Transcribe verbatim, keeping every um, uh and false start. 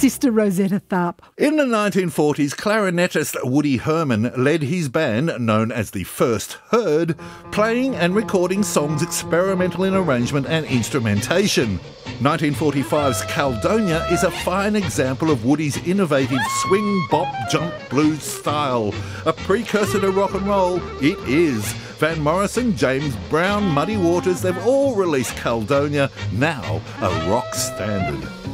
Sister Rosetta Tharpe. In the nineteen forties, clarinetist Woody Herman led his band, known as the First Heard, playing and recording songs experimental in arrangement and instrumentation. nineteen forty-five's Caledonia is a fine example of Woody's innovative swing, bop, jump blues style. A precursor to rock and roll, it is. Van Morrison, James Brown, Muddy Waters, they've all released Caledonia, now a rock standard.